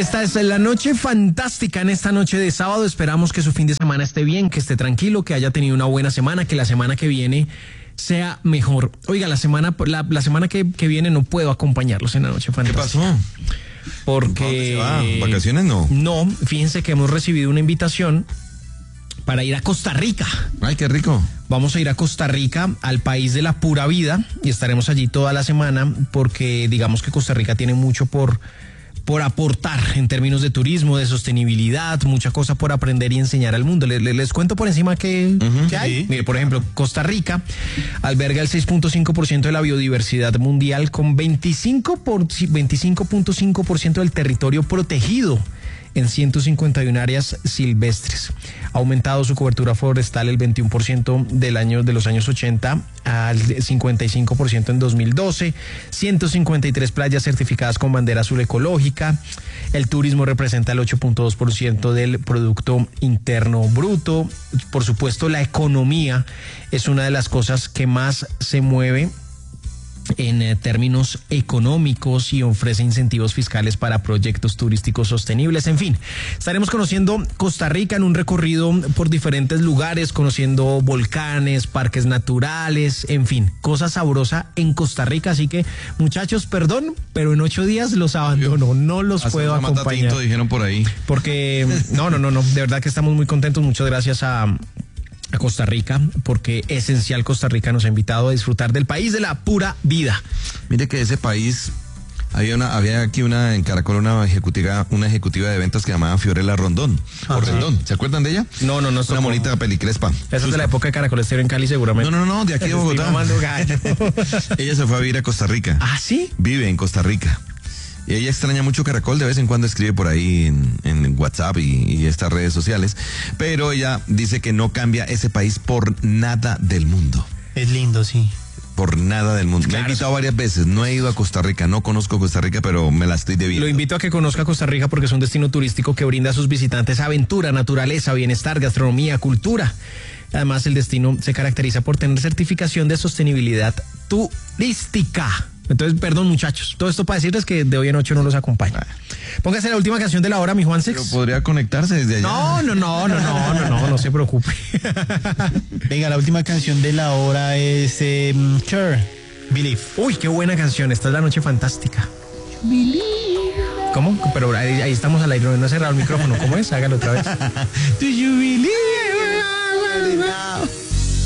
Esta es la noche fantástica en esta noche de sábado. Esperamos que su fin de semana esté bien, que esté tranquilo, que haya tenido una buena semana, que la semana que viene sea mejor. Oiga, la semana que viene no puedo acompañarlos en la noche fantástica. ¿Qué pasó? Porque... ¿Vacaciones no? No, fíjense que hemos recibido una invitación para ir a Costa Rica. Ay, qué rico. Vamos a ir a Costa Rica, al país de la pura vida, y estaremos allí toda la semana porque digamos que Costa Rica tiene mucho por aportar en términos de turismo, de sostenibilidad, mucha cosa por aprender y enseñar al mundo. Les cuento por encima qué hay. Sí. Mire, por ejemplo, Costa Rica alberga el 6.5% de la biodiversidad mundial con 25.5% del territorio protegido en 151 áreas silvestres. Ha aumentado su cobertura forestal el 21% de los años 80 al 55% en 2012, 153 playas certificadas con bandera azul ecológica. El turismo representa el 8.2% del Producto Interno Bruto. Por supuesto, la economía es una de las cosas que más se mueve en términos económicos y ofrece incentivos fiscales para proyectos turísticos sostenibles. En fin, estaremos conociendo Costa Rica en un recorrido por diferentes lugares, conociendo volcanes, parques naturales, en fin, cosa sabrosa en Costa Rica. Así que, muchachos, perdón, pero en 8 días los abandono, no los puedo acompañar. Tinto, dijeron por ahí. Porque, no, de verdad que estamos muy contentos. Muchas gracias a Costa Rica, porque Esencial Costa Rica nos ha invitado a disfrutar del país de la pura vida. Mire que ese país, había aquí en Caracol una ejecutiva de ventas que llamaba Fiorella Rondón. O Rendón, ¿se acuerdan de ella? No. Una bonita pelicrespa. Esa es de la época de Caracol Estéreo en Cali, seguramente. No, de aquí de Bogotá. Ella se fue a vivir a Costa Rica. ¿Ah, sí? Vive en Costa Rica. Y ella extraña mucho Caracol, de vez en cuando escribe por ahí en WhatsApp y estas redes sociales, pero ella dice que no cambia ese país por nada del mundo. Es lindo, sí. Por nada del mundo. Claro. Me ha invitado varias veces, no he ido a Costa Rica, no conozco Costa Rica, pero me la estoy debiendo. Lo invito a que conozca Costa Rica porque es un destino turístico que brinda a sus visitantes aventura, naturaleza, bienestar, gastronomía, cultura. Además, el destino se caracteriza por tener certificación de sostenibilidad turística. Entonces, perdón, muchachos, todo esto para decirles que de hoy en 8 no los acompaño. Póngase la última canción de la hora, mi Juan Sex. Pero podría conectarse desde allá. No se preocupe. Venga, la última canción de la hora es Cher, Believe. Uy, qué buena canción, esta es la noche fantástica. ¿Cómo? Pero ahí estamos al aire, no he cerrado el micrófono, ¿cómo es? Hágalo otra vez. Do you believe?